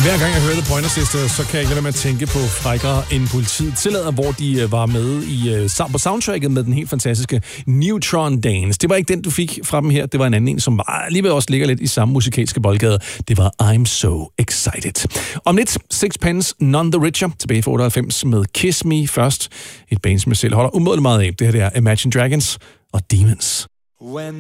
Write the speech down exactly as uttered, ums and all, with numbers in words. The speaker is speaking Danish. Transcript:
Hver gang jeg hører The Pointer Sisters, så kan jeg ikke lade være med at tænke på Frækkere end politiet tillader, hvor de var med i, på soundtracket med den helt fantastiske Neutron Dance. Det var ikke den, du fik fra dem her. Det var en anden en, som alligevel også ligger lidt i samme musikalske boldgade. Det var I'm So Excited. Om lidt, Sixpence None the Richer, tilbage fra otteoghalvfems med Kiss Me først. Et band, som jeg selv holder umådeligt meget af. Det her det er Imagine Dragons og Demons. When